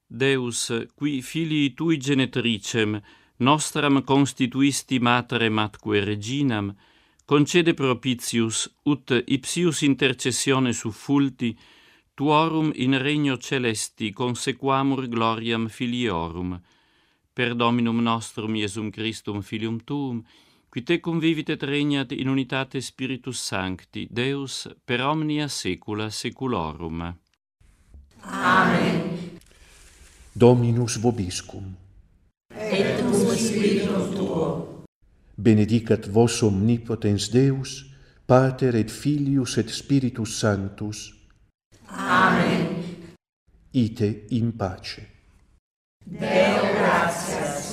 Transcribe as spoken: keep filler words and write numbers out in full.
Deus, qui filii tui genetricem, nostram constituisti materem atque reginam, concede propitius, ut ipsius intercessione suffulti, tuorum in regno celesti consequamur gloriam filiorum. Per Dominum nostrum Iesum Christum Filium Tuum, qui te convivit et regnat in unitate Spiritus Sancti, Deus, per omnia saecula saeculorum. Amen. Dominus vobiscum. Et cum spiritum tuo. Benedicat vos omnipotens Deus, Pater et Filius et Spiritus Sanctus. Amen. Ite in pace. Deo gratia.